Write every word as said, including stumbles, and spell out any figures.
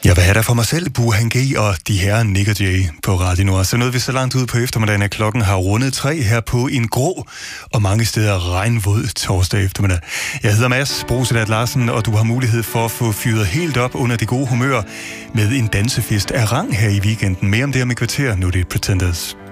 Jeg vil have dig for mig selv, Burhan G og de her Nick og Jay på Radio Nord. Så nåede vi så langt ud på eftermiddagen, at klokken har rundet tre her på en grå og mange steder regnvåd torsdag eftermiddag. Jeg hedder Mads Brosedat Larsen, og du har mulighed for at få fyret helt op under det gode humør med en dansefest af rang her i weekenden. Mere om det om et kvarter, nu er det Pretenders.